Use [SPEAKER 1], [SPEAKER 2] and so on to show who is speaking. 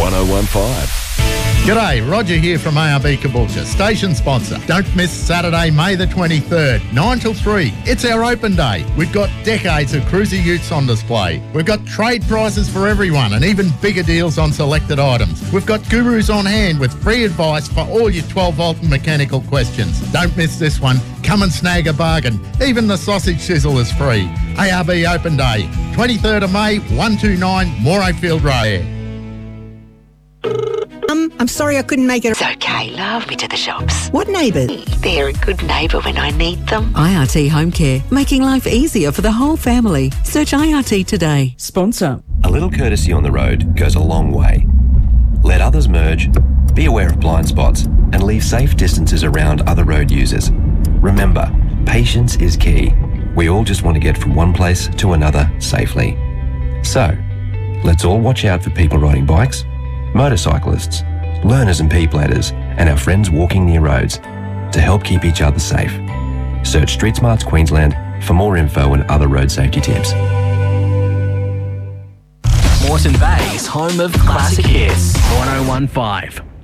[SPEAKER 1] 1015.
[SPEAKER 2] G'day, Roger here from ARB Caboolture, station sponsor. Don't miss Saturday, May the 23rd, 9 till 3. It's our open day. We've got decades of cruiser utes on display. We've got trade prices for everyone and even bigger deals on selected items. We've got gurus on hand with free advice for all your 12-volt and mechanical questions. Don't miss this one. Come and snag a bargain. Even the sausage sizzle is free. ARB Open Day, 23rd of May, 129 Morayfield Road.
[SPEAKER 3] I'm sorry I couldn't make it.
[SPEAKER 4] It's okay, love. Me to the shops.
[SPEAKER 3] What neighbours?
[SPEAKER 4] They're a good neighbour when I need them.
[SPEAKER 5] IRT Home Care, making life easier for the whole family. Search IRT today. Sponsor.
[SPEAKER 6] A little courtesy on the road goes a long way. Let others merge, be aware of blind spots, and leave safe distances around other road users. Remember, patience is key. We all just want to get from one place to another safely. So, let's all watch out for people riding bikes, motorcyclists, learners and P-platers, and our friends walking near roads to help keep each other safe. Search Street Smarts Queensland for more info and other road safety tips.
[SPEAKER 7] Moreton Bay's home of classic hits, 1015.